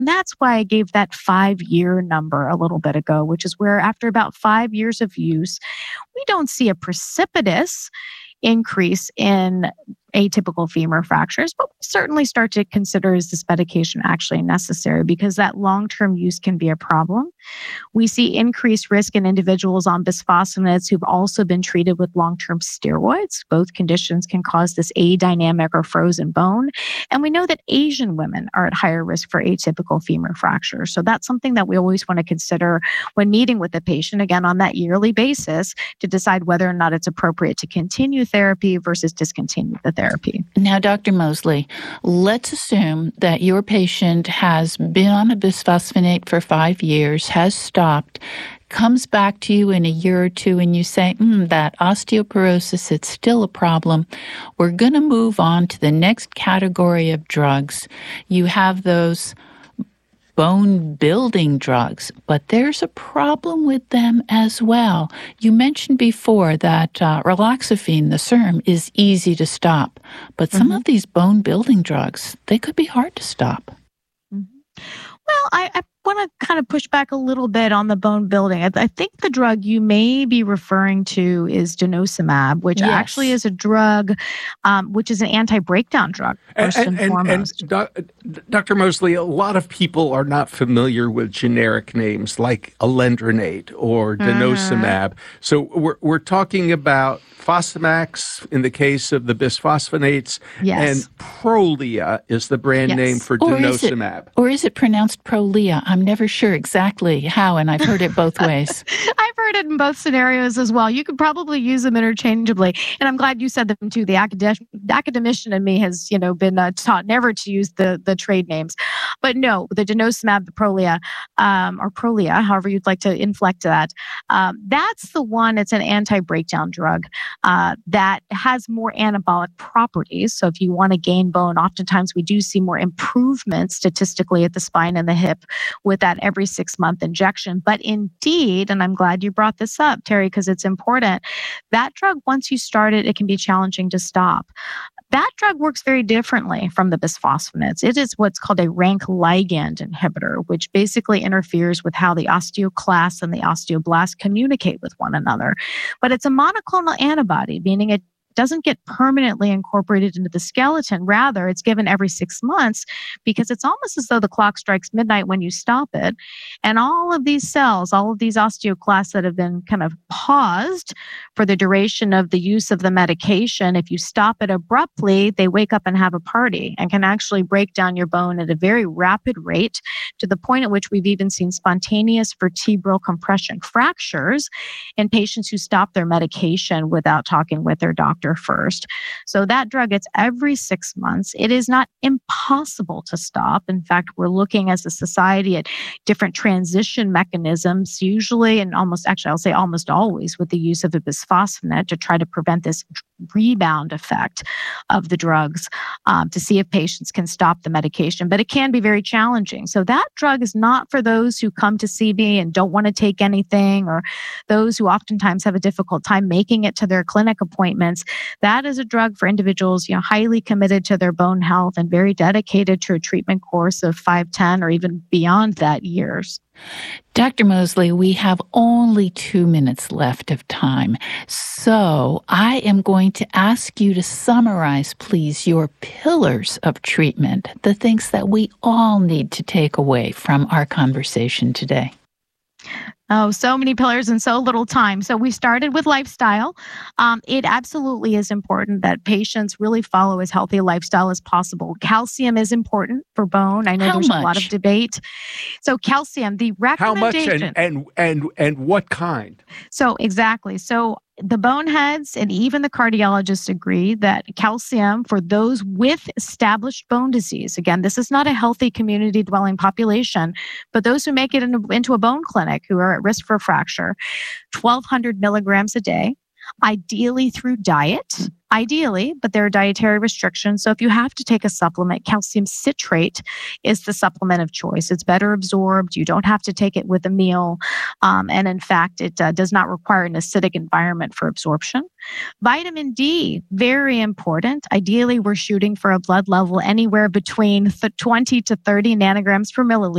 And that's why I gave that 5-year number a little bit ago, which is where after about 5 years of use, we don't see a precipitous increase in atypical femur fractures, but we certainly start to consider, is this medication actually necessary? Because that long-term use can be a problem. We see increased risk in individuals on bisphosphonates who've also been treated with long-term steroids. Both conditions can cause this adynamic or frozen bone. And we know that Asian women are at higher risk for atypical femur fractures. So that's something that we always want to consider when meeting with the patient, again, on that yearly basis to decide whether or not it's appropriate to continue therapy versus discontinue the therapy. Now, Dr. Mosley, let's assume that your patient has been on a bisphosphonate for 5 years, has stopped, comes back to you in a year or two, and you say, that osteoporosis, it's still a problem. We're going to move on to the next category of drugs. You have those bone-building drugs, but there's a problem with them as well. You mentioned before that raloxifene, the SERM, is easy to stop, but some of these bone-building drugs, they could be hard to stop. Well, I want to kind of push back a little bit on the bone building. I think the drug you may be referring to is denosumab, which actually is a drug, which is an anti-breakdown drug, first and foremost. And Dr. Mosley, a lot of people are not familiar with generic names like alendronate or denosumab. So we're talking about Fosamax in the case of the bisphosphonates, and Prolia is the brand name for denosumab. Or is it pronounced Prolia? I'm never sure exactly how, and I've heard it both ways. I've heard it in both scenarios as well. You could probably use them interchangeably, and I'm glad you said them too. The academician in me has, been taught never to use the trade names, but no, the denosumab, the Prolia, or Prolia, however you'd like to inflect that. That's the one. It's an anti-breakdown drug that has more anabolic properties. So if you want to gain bone, oftentimes we do see more improvement statistically at the spine and the hip with that every 6-month injection. But indeed, and I'm glad you brought this up, Terry, because it's important, that drug, once you start it, it can be challenging to stop. That drug works very differently from the bisphosphonates. It is what's called a rank ligand inhibitor, which basically interferes with how the osteoclast and the osteoblast communicate with one another. But it's a monoclonal antibody, meaning it doesn't get permanently incorporated into the skeleton. Rather, it's given every 6 months because it's almost as though the clock strikes midnight when you stop it. And all of these cells, all of these osteoclasts that have been kind of paused for the duration of the use of the medication, if you stop it abruptly, they wake up and have a party and can actually break down your bone at a very rapid rate to the point at which we've even seen spontaneous vertebral compression fractures in patients who stop their medication without talking with their doctor first. So that drug gets every 6 months. It is not impossible to stop. In fact, we're looking as a society at different transition mechanisms, usually and I'll say almost always with the use of a bisphosphonate to try to prevent this rebound effect of the drugs to see if patients can stop the medication. But it can be very challenging. So that drug is not for those who come to see me and don't want to take anything, or those who oftentimes have a difficult time making it to their clinic appointments. That is a drug for individuals, highly committed to their bone health and very dedicated to a treatment course of 5, 10, or even beyond that years. Dr. Mosley, we have only 2 minutes left of time. So I am going to ask you to summarize, please, your pillars of treatment, the things that we all need to take away from our conversation today. Oh, so many pillars and so little time. So we started with lifestyle. It absolutely is important that patients really follow as healthy a lifestyle as possible. Calcium is important for bone. I know there's a lot of debate. So calcium, the recommendation. How much and what kind? So exactly. So the boneheads and even the cardiologists agree that calcium for those with established bone disease, again, this is not a healthy community dwelling population, but those who make it into a bone clinic who are at risk for a fracture, 1,200 milligrams a day. ideally through diet. Ideally, but there are dietary restrictions. So if you have to take a supplement, calcium citrate is the supplement of choice. It's better absorbed. You don't have to take it with a meal. And in fact, it does not require an acidic environment for absorption. Vitamin D, very important. Ideally, we're shooting for a blood level anywhere between 20 to 30 nanograms per milliliter.